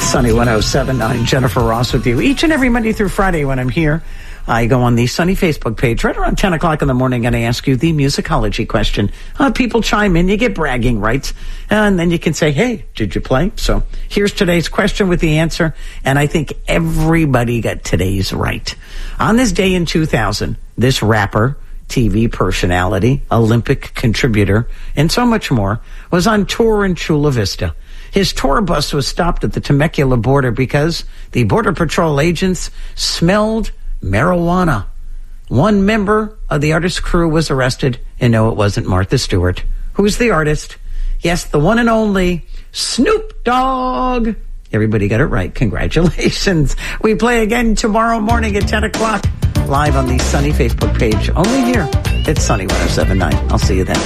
Sunny 107.9, Jennifer Ross with you. Each and every Monday through Friday when I'm here, I go on the Sunny Facebook page right around 10 o'clock in the morning and I ask you the musicology question. People chime in, you get bragging rights, and then you can say, hey, did you play? So here's today's question with the answer, and I think everybody got today's right. On this day in 2000, this rapper, TV personality, Olympic contributor, and so much more was on tour in Chula Vista. His tour bus was stopped at the Temecula border because the Border Patrol agents smelled marijuana. One member of the artist's crew was arrested, and no, it wasn't Martha Stewart. Who's the artist? Yes, the one and only Snoop Dogg. Everybody got it right. Congratulations. We play again tomorrow morning at 10 o'clock, live on the Sunny Facebook page. Only here. It's Sunny 107.9. I'll see you then.